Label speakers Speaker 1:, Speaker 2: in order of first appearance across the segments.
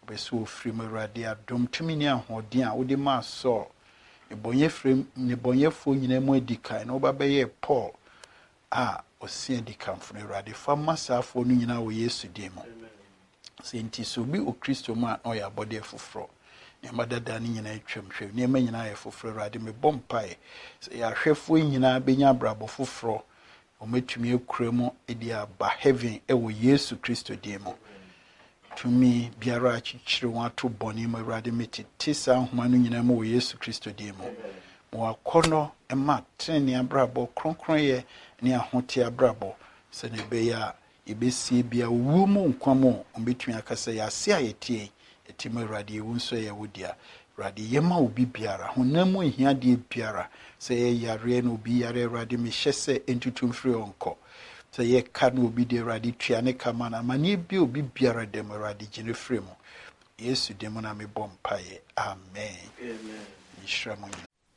Speaker 1: beso ofrim awurade adom tumi ne ahoden a wode ma so nebonyefo nyina mu adikan na obabaye Paul a osia dikamfo no awurade fa masafo no nyina wo Yesu dim senti so bi o Kristo ma o ya body foforo ne madada ne nyina atwamhwe ne ma nyina ya foforo awurade me bompae ya hwefo nyina benya brabo foforo o metumi ekura mu edi aba heaven wo Yesu Kristo dim tumi biara achichire wato boni ma awurade metete sa homa no nyina mu wo Yesu Kristo dim mo akono ema trene abrabo kronkron ye ne ahote abrabo se ne be ya ibesi bia wu mu nkwamo ombetumi akasa ya se ayetie etima awurade ewu nso ye wodia awurade yema obi biara honamu ehia de biara se ye yare na obi yare awurade me hyese entutum firi onko se ye ka na obi de awurade tua ne kama na mane bi obi biara dem awurade gine firi mu Yesu dem na me bompaye amen amen ishramu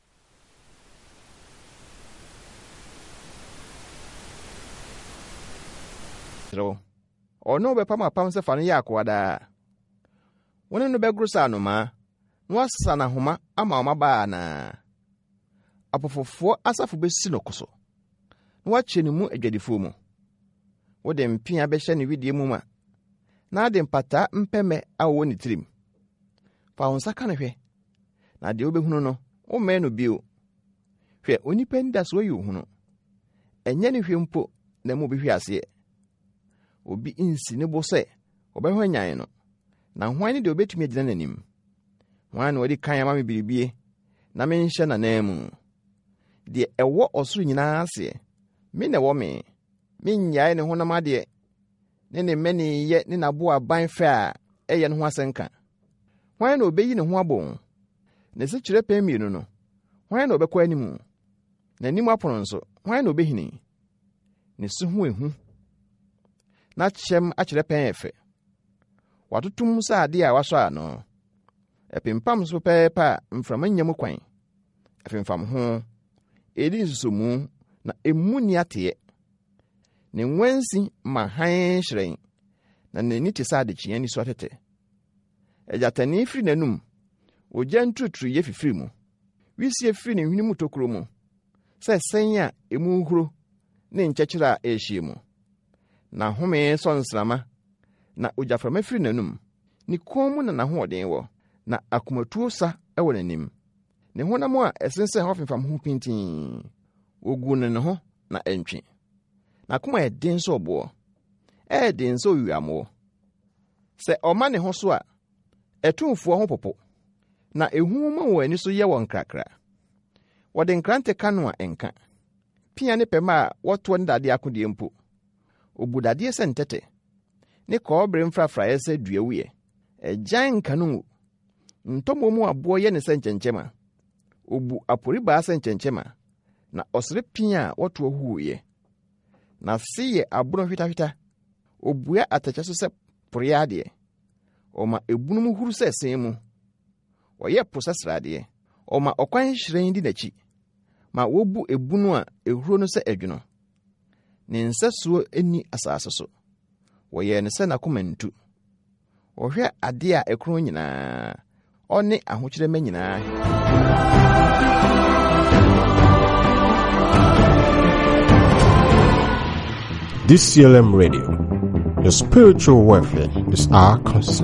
Speaker 2: ono be pam apam se fa no yakwada woni no be grusa no ma no asesa na homa ama o maba na apofofo asafo be si no koso no wache ne mu adwadifo mu wode mpia be hye ne widie mu ma na ade mpata mpeme awo ni tirim fa wonsa ka ne hwe na de obehunu no o me no bio hwe onipa nda so yi ohunu enye ne hwe mpo na mu be hwe ase obi insi ne bo se obehwanyan no na hwan ne de obetumi agina nanim hwan na odi kan ama me biribie na me nhye na namu de ewo osoro nyina ase me na wo me nyae ne honam ade ne meni ye ne nabo aban fa a eye ne ho asenka hwan na obeyi ne ho abon ne se kire pemmienu no hwan na obekwa animu na anim apono nso hwan na obehini ne se ho ehu na chem akire pen efe watotum sa ade a waso ano epimpam so pepa mframa nyam kwan afimfam ho edi nsusumu na emu ni ate ne nwansi ma han hyeren na nani te sa de kyen ni so atete ejatani firi nanum ogya ntuturu ye fifiri mu wisie firi ne hwini mu tokuro mu se sen a emu huro ne nkyekira a ehie mu na home sonsrama na ojaframa firi nanum ni komu na nahoden wo na akomatuo sa ewo nanim ne honam a esense hofimfam ho pintin ogu ne ho na entwe na kuma edin so obo edin so wiamo se oma ne ho so a etumfo ho popo na ehu ma wo ani so ye won krakra wode nkrante kanu a enka pia ne pema woto ndade akode mpo obudade sentete ne kobre mfrafra ese duawuye ejan kanu ntomo mu abo ye ne senchenchema obu apori ba senchenchema na osre pia woto huye na siye aburo hwita obua atacha so se poriade oma ebunu mu huru se sen mu oye processrade oma okwan hyiren di nachi ma wobu ebunu a ehuro no se adwuno ne nsesuo eni asase so woye ne se na komantu ohwe ade a ekro nyina oni ahokyere manyina
Speaker 3: DCLM Radio, your spiritual welfare is our concern.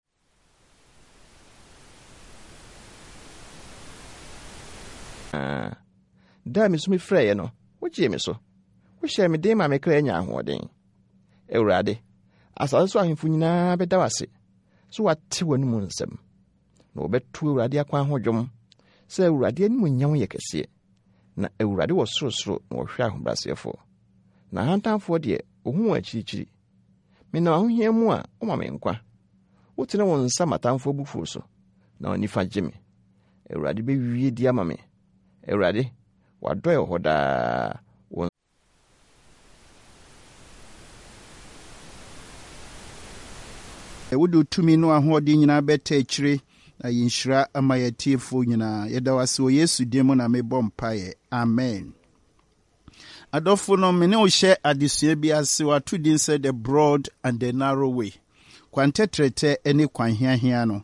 Speaker 2: Da mi sumi frɛ no wogie me so wo hyɛ me den ma me kra nya ahoɔden Ewurade asase so ahemfo nyinaa bɛda wase so wate wanu mu nsɛm na wɔbɛto Ewurade akwan ho dwom sɛ Ewurade anim nyam yɛ kɛseɛ na Ewurade wɔ sorosoro na wɔhwɛ ahobrɛasefo na hantanfo deɛ ohu akyirikyiri me na ahohia mu a woma me nkwa wotene wo nsa matamfo bufuo so na onifa gye me Ewurade bewie di ama me Ewurade wadɔe hɔ daa
Speaker 1: wodo tumi no ahoɔden nyinaa bɛta akyire na yinhyira ama yɛtiefo nyinaa yɛda wase wɔ Yesu din mu na mebɔ mpaeɛ amen. Adɔfo no me ne wo hyɛ adesua bi ase wato din sɛ the broad and the narrow way kwan tɛtrɛtɛ ne kwan hiahia no